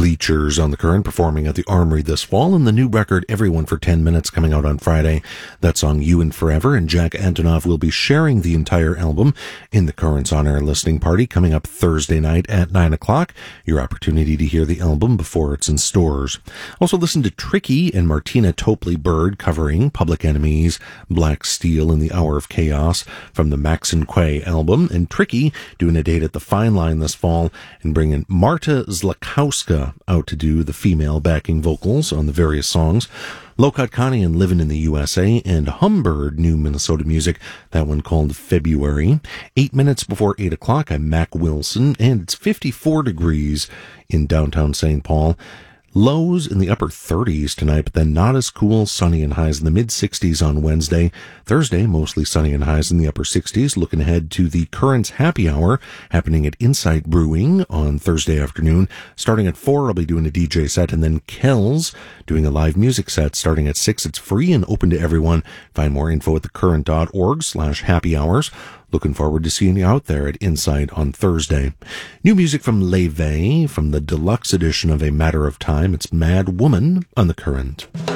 Bleachers on the Current performing at the Armory this fall, and the new record Everyone for 10 Minutes coming out on Friday. That song You and Forever, and Jack Antonoff will be sharing the entire album in the Current's on-air listening party coming up Thursday night at 9 o'clock. Your opportunity to hear the album before it's in stores. Also listen to Tricky and Martina Topley Bird covering Public Enemy's Black Steel in the Hour of Chaos from the Max and Quay album, and Tricky doing a date at the Fine Line this fall and bringing Marta Zlakowska out to do the female backing vocals on the various songs. Lokat Connie and Livin' in the USA, and Humbird, new Minnesota music, that one called February. 8 minutes before 8 o'clock, I'm Mac Wilson, and it's 54 degrees in downtown St. Paul. Lows in the upper 30s tonight, but then not as cool, sunny and highs in the mid-60s on Wednesday. Thursday, mostly sunny and highs in the upper 60s. Looking ahead to the Currents Happy Hour happening at Insight Brewing on Thursday afternoon. Starting at 4, I'll be doing a DJ set, and then Kells doing a live music set starting at 6. It's free and open to everyone. Find more info at thecurrent.org/happy hours. Looking forward to seeing you out there at Insight on Thursday. New music from Leve from the deluxe edition of A Matter of Time. It's Mad Woman on the Current.